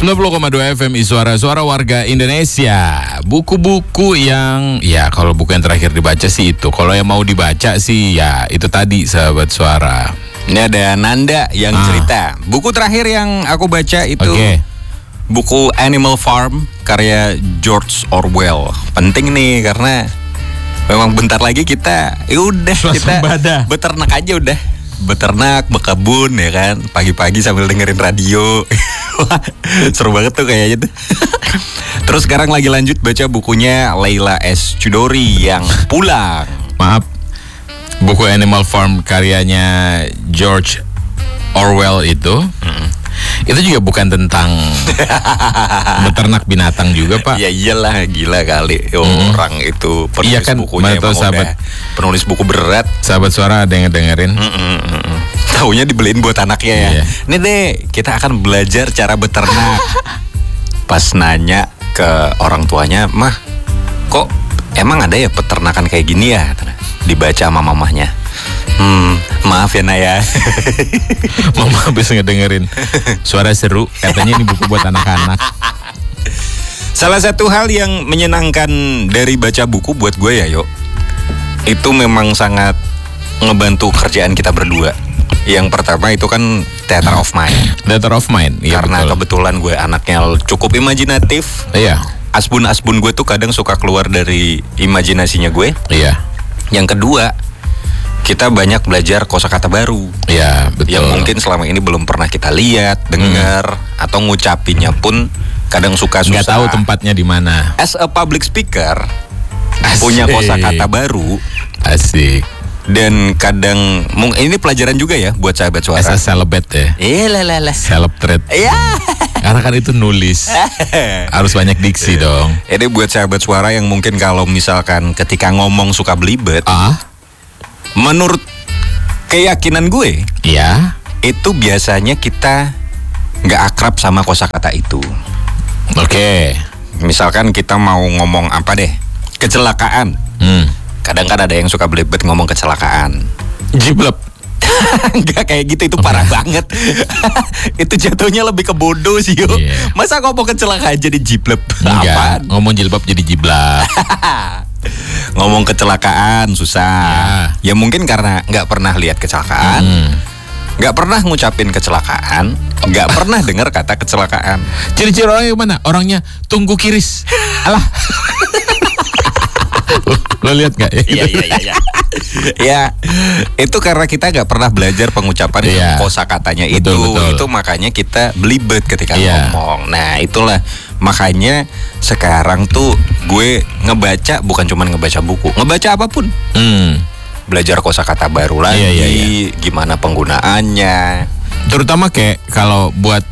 90,2 FM Suara Warga Indonesia. Buku-buku yang, ya kalau buku yang terakhir dibaca sih itu. Kalau yang mau dibaca sih ya itu tadi sahabat suara. Ini ada Nanda yang cerita. Buku terakhir yang aku baca itu buku Animal Farm karya George Orwell. Penting nih karena memang bentar lagi kita kita beternak aja udah. Beternak, berkebun ya kan. Pagi-pagi sambil dengerin radio. Wah, seru banget tuh kayaknya tuh. Terus sekarang lagi lanjut baca bukunya Leila S. Chudori yang Pulang. Maaf, buku Animal Farm karyanya George Orwell itu juga bukan tentang beternak binatang juga, Pak. Ya iyalah, gila kali orang itu penulis kan, bukunya emang sahabat, penulis buku berat. Sahabat suara ada yang dengerin. Taunya dibeliin buat anaknya ya. Ini deh, kita akan belajar cara beternak. Pas nanya ke orang tuanya, "Mah, kok emang ada ya peternakan kayak gini ya?" Dibaca sama mamahnya. Maaf ya Naya. Mama habis ngedengerin suara seru, katanya ini buku buat anak-anak. Salah satu hal yang menyenangkan dari baca buku buat gue ya Yo, itu memang sangat ngebantu kerjaan kita berdua. Yang pertama itu kan theater of mind. Theater of mind, iya. Karena betul. Kebetulan gue anaknya cukup imajinatif. Iya. Asbun-asbun gue tuh kadang suka keluar dari imajinasinya gue. Iya. Yang kedua, kita banyak belajar kosakata baru. Iya, betul. Yang mungkin selama ini belum pernah kita lihat, dengar, atau ngucapinnya pun kadang suka susah. Nggak tahu tempatnya di mana. As a public speaker, punya kosakata baru. Asik. Dan kadang, ini pelajaran juga ya buat sahabat suara. As a celebet ya. Iya. Celebret. Iya. Karena kan itu nulis. Harus banyak diksi dong. Ini buat sahabat suara yang mungkin kalau misalkan ketika ngomong suka belibet. Menurut keyakinan gue, iya, itu biasanya kita nggak akrab sama kosakata itu. Oke. Misalkan kita mau ngomong apa deh, kecelakaan. Kadang kan ada yang suka belibet ngomong kecelakaan. Jiblep. Enggak kayak gitu, itu parah banget. Itu jatuhnya lebih ke bodoh sih Yo. Masa ngomong kecelakaan jadi jiblep? Enggak, ngomong jilbab jadi jiblak. Ngomong kecelakaan susah. Ya mungkin karena nggak pernah lihat kecelakaan, nggak pernah ngucapin kecelakaan, nggak pernah dengar kata kecelakaan. Ciri-ciri orangnya gimana? Orangnya tunggu kiris. Alah. Lo lihat nggak? Iya. Ya, itu karena kita nggak pernah belajar pengucapan kosakatanya itu. Betul. Itu makanya kita belibet ketika ngomong. Nah, itulah makanya sekarang tuh gue ngebaca bukan cuma ngebaca buku, ngebaca apapun. Belajar kosakata baru lagi, gimana penggunaannya. Terutama kayak kalau buat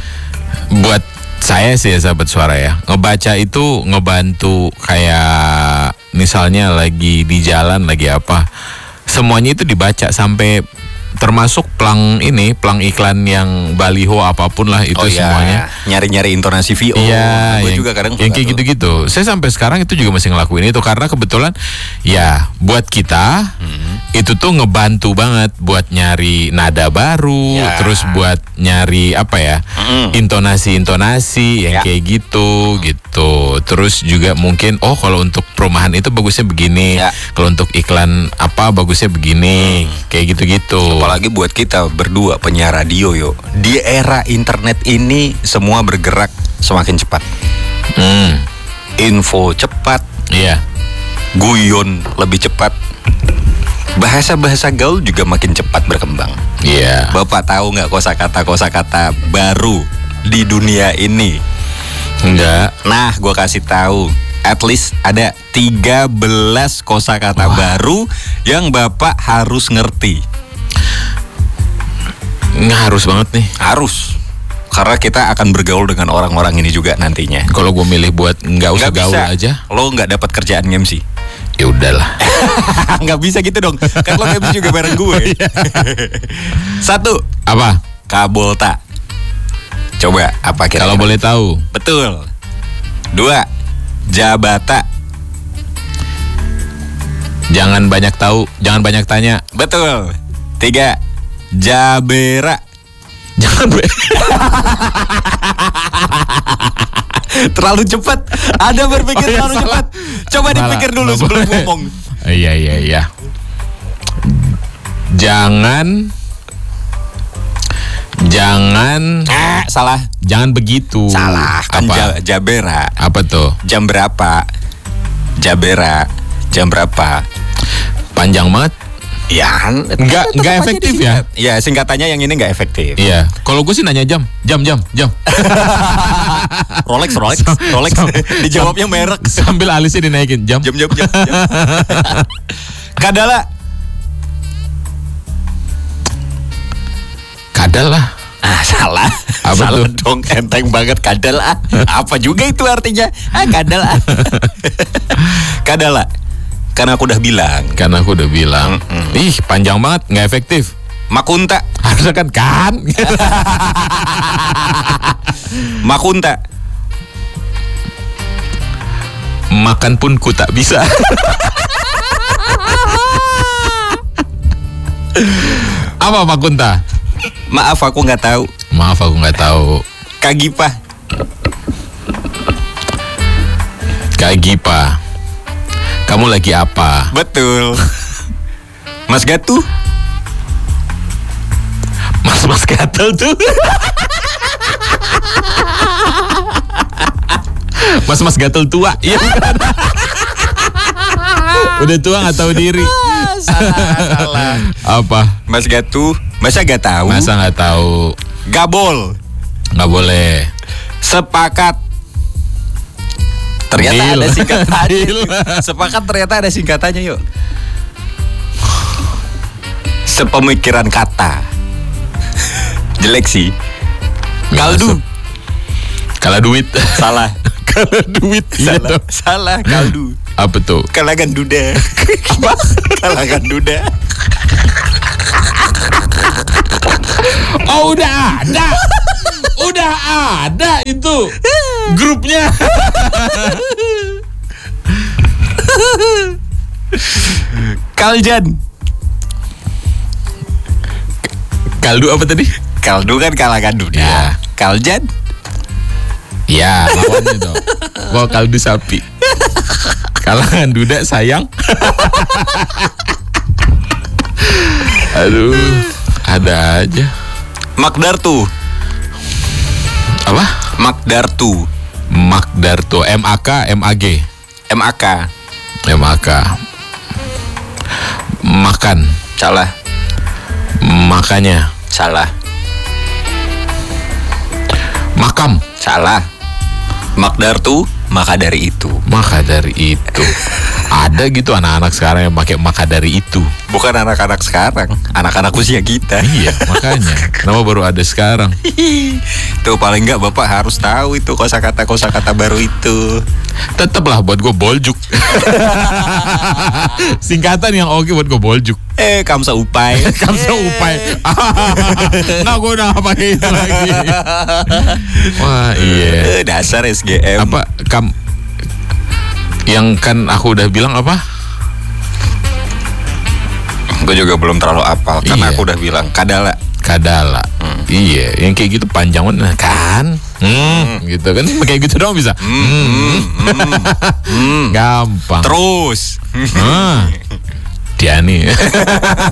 saya sih ya sahabat suara ya, ngebaca itu ngebantu kayak misalnya lagi di jalan lagi apa, semuanya itu dibaca sampai termasuk plang iklan yang baliho apapun lah itu semuanya. Nyari-nyari intonasi VO. Iya, gue juga kadang yang kayak gitu-gitu. Saya sampai sekarang itu juga masih ngelakuin itu karena kebetulan ya buat kita itu tuh ngebantu banget buat nyari nada baru, terus buat nyari apa ya, intonasi yang kayak gitu. Terus juga mungkin kalau untuk perumahan itu bagusnya begini, kalau untuk iklan apa bagusnya begini, kayak gitu-gitu. Apalagi buat kita berdua penyiar radio Yo. Di era internet ini semua bergerak semakin cepat. Info cepat. Iya. Guyon lebih cepat. Bahasa-bahasa gaul juga makin cepat berkembang. Iya. Bapak tahu nggak kosakata baru di dunia ini? Enggak. Nah, gue kasih tahu. At least ada 13 kosakata baru yang Bapak harus ngerti. Nggak harus banget nih. Harus. Karena kita akan bergaul dengan orang-orang ini juga nantinya. Kalau gue milih buat nggak usah gaul aja, lo nggak dapat kerjaan MC. Ya udahlah. Nggak bisa gitu dong. Kan lo MC juga bareng gue. 1. Apa? Kabolta. Coba apa kira-kira? Kalau boleh tahu. Betul. 2. Jabata. Jangan banyak tahu, jangan banyak tanya. Betul. 3. Jabera. Jangan Terlalu cepat. Ada berpikir terlalu cepat. Coba dipikir dulu sebelum ngomong. Iya. Jangan salah. Jangan begitu. Salah. Kan Jabera. Apa tuh? Jam berapa? Jabera. Jam berapa? Panjang banget. Ya, nggak efektif ya? Ya, singkatannya yang ini nggak efektif. Iya. Kalau gue sih nanya jam. Rolex. Dijawabnya merek. Sambil alisnya dinaikin jam. Kadala. Salah. Apa salah tuh? dong, enteng banget kadala. Apa juga itu artinya? Kadala. Kadala. Karena aku udah bilang. Ih, panjang banget, nggak efektif. Makunta. Harusnya kan. Makunta. Makan pun ku tak bisa. Apa Makunta? Maaf aku nggak tahu. Kagipa. Kamu lagi apa? Betul. Mas Gatu. Mas gatel tuh. Mas gatel tua. Iya. Udah tua nggak tahu diri. Salah. Apa? Mas Gatu. Masa nggak tahu? Gabol. Nggak boleh. Sepakat. Ternyata Deal. ada singkatannya. Sepakat ternyata ada singkatannya, yuk. Sepemikiran kata. Jelek sih. Kaldu. Kala duit. Salah. Kala duit. Salah. Kaldu. Apa tuh? Kalangan duda. Apa? Kalangan duda. Oh, udah ada itu grupnya. Kaljan. Kaldu apa tadi? Kaldu kan kalangan duda. Iya. Kaljan. Ya, lawannya dong. Wah, kaldu sapi. Kalangan duda sayang. Aduh, ada aja. Makdartu. Apa? Makdartu. MAG. MAK. Makan. Salah. Makanya. Salah. Makam. Salah. Makdartu. Maka dari itu. Ada gitu anak-anak sekarang yang pakai maka dari itu. Bukan anak-anak sekarang, anak-anak usia kita. Iya, makanya. Kenapa baru ada sekarang? Tuh paling enggak Bapak harus tahu itu kosakata baru itu. Tetaplah buat gue boljuk. Singkatan yang oke buat gue boljuk. Kamsa Upai. Nggak, gue udah nggak pakai itu lagi. Wah, iya. Dasar SGM. Apa yang kan aku udah bilang apa? Gue juga belum terlalu apal karena Iya. aku udah bilang kadala. Iya, yang kayak gitu panjang banget kan? Gitu kan? Kayak gitu doang bisa. Gampang. Terus. Dia nih.